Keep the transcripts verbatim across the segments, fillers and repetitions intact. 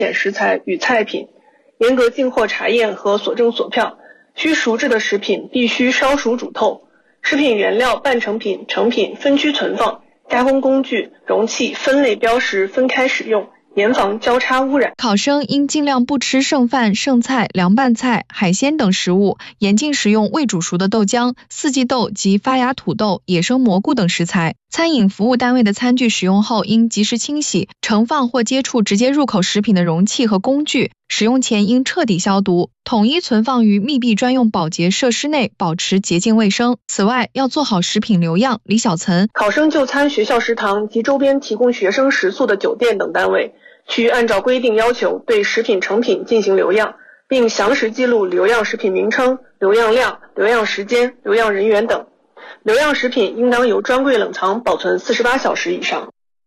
险食材与菜品，严格进货查验和所证所票。需熟制的食品必须烧熟煮透，食品原料、半成品、成品分区存放，加工工具、容器分类标识分开使用，严防交叉污染。 考生应尽量不吃剩饭、剩菜、凉拌菜、海鲜等食物，严禁食用未煮熟的豆浆、四季豆及发芽土豆、野生蘑菇等食材。餐饮服务单位的餐具使用后应及时清洗，盛放或接触直接入口食品的容器和工具，使用前应彻底消毒，统一存放于密闭专用保洁设施内，保持洁净卫生。此外，要做好食品留样、理小层。 考生就餐学校食堂及周边提供学生食宿的酒店等单位，需按照规定要求对食品成品进行留样，并详实记录留样食品名称、留样量、留样时间、留样人员等。留样食品应当由专柜冷藏保存四十八小时以上。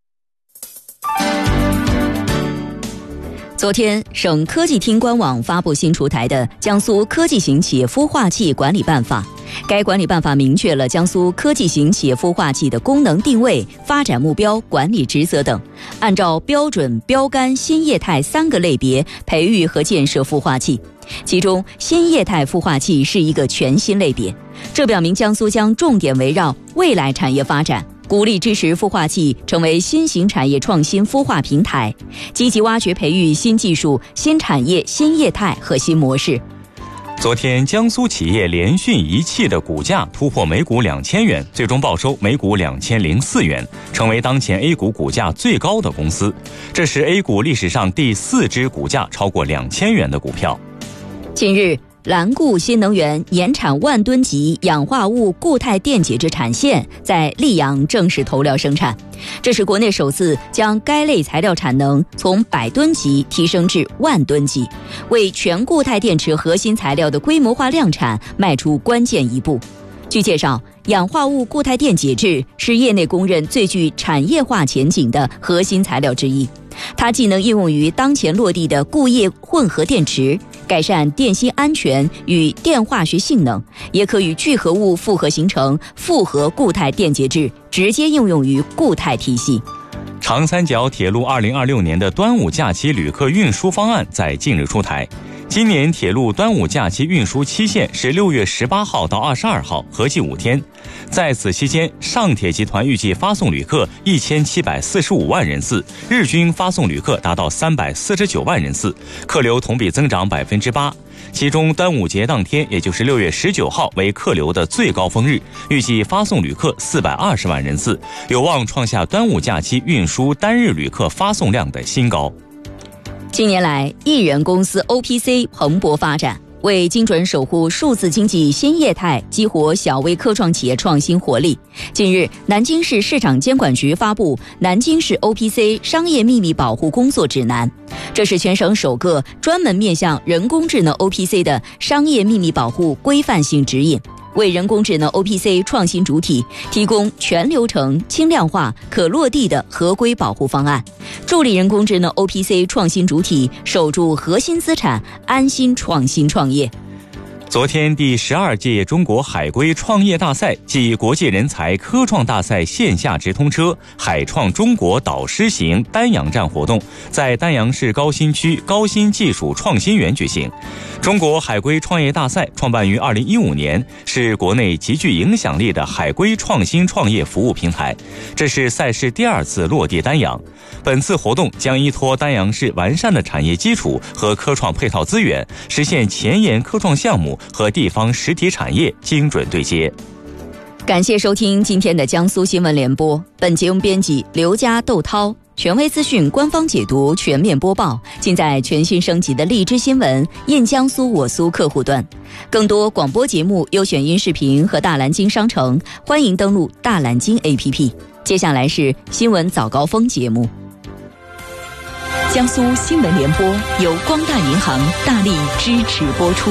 昨天，省科技厅官网发布新出台的《江苏科技型企业孵化器管理办法》。该管理办法明确了江苏科技型企业孵化器的功能定位、发展目标、管理职责等，按照标准、标杆、新业态三个类别培育和建设孵化器。其中，新业态孵化器是一个全新类别，这表明江苏将重点围绕未来产业发展，鼓励支持孵化器成为新型产业创新孵化平台，积极挖掘培育新技术、新产业、新业态和新模式。 昨天，江苏企业联讯仪器的股价突破每股两千元，最终报收每股两千零四元，成为当前 A 股股价最高的公司。这是 A 股历史上第四只股价超过两千元的股票。 近日，蓝固新能源年产万吨级氧化物固态电解质产线在溧阳正式投料生产，这是国内首次将该类材料产能从百吨级提升至万吨级，为全固态电池核心材料的规模化量产迈出关键一步。据介绍，氧化物固态电解质是业内公认最具产业化前景的核心材料之一，它既能应用于当前落地的固液混合电池，改善电芯安全与电化学性能，也可与聚合物复合形成复合固态电解质，直接应用于固态体系。 长三角铁路二零二六年的端午假期旅客运输方案在近日出台。今年铁路端午假期运输期限是六月十八号到二十二号，合计五天。在此期间，上铁集团预计发送旅客一千七百四十五万人次，日均发送旅客达到三百四十九万人次，客流同比增长百分之八。其中，端午节当天，也就是六月十九号为客流的最高峰日，预计发送旅客四百二十万人次，有望创下端午假期运输单日旅客发送量的新高。 近年来，艺人公司 O P C 蓬勃发展，为精准守护数字经济新业态，激活小微科创企业创新活力。近日，南京市市场监管局发布《南京市 O P C 商业秘密保护工作指南》，这是全省首个专门面向人工智能 O P C 的商业秘密保护规范性指引，为人工智能 O P C 创新主体提供全流程、轻量化、可落地的合规保护方案，助力人工智能 O P C 创新主体守住核心资产，安心创新创业。 昨天，第十二届中国海归创业大赛暨国际人才科创大赛线下直通车海创中国导师行丹阳站活动在丹阳市高新区高新技术创新园举行。中国海归创业大赛创办于二零一五年，是国内极具影响力的海归创新创业服务平台。这是赛事第二次落地丹阳。本次活动将依托丹阳市完善的产业基础和科创配套资源，实现前沿科创项目和地方实体产业精准对接。 感谢收听今天的江苏新闻联播，本节目编辑刘佳、窦涛，权威资讯官方解读全面播报，尽在全新升级的荔枝新闻印江苏我苏客户端。更多广播节目、优选音视频和大蓝鲸商城，欢迎登录大蓝鲸 A P P。接下来是新闻早高峰节目。江苏新闻联播由光大银行大力支持播出。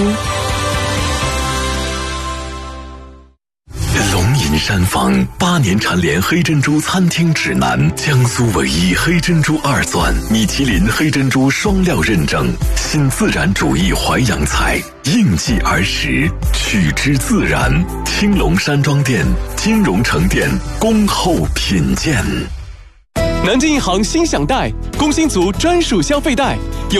龙吟山坊八年蝉联黑珍珠餐厅指南，江苏唯一黑珍珠二钻，米其林黑珍珠双料认证，新自然主义淮扬菜，应季而食，取之自然。青龙山庄店、金融城店恭候品鉴。 南京银行心享贷，工薪族专属消费贷，有